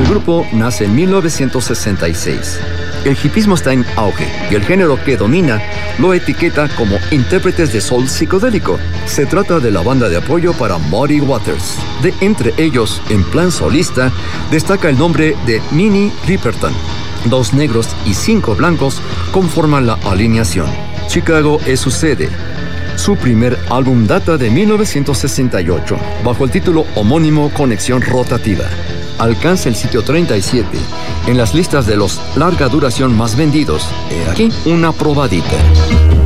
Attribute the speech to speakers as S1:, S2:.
S1: El grupo nace en 1966. El hipismo está en auge y el género que domina lo etiqueta como intérpretes de soul psicodélico. Se trata de la banda de apoyo para Muddy Waters. De entre ellos, en plan solista, destaca el nombre de Minnie Riperton. 2 negros y 5 blancos conforman la alineación. Chicago es su sede. Su primer álbum data de 1968, bajo el título homónimo Conexión Rotativa. Alcanza el sitio 37 en las listas de los larga duración más vendidos. He aquí una probadita.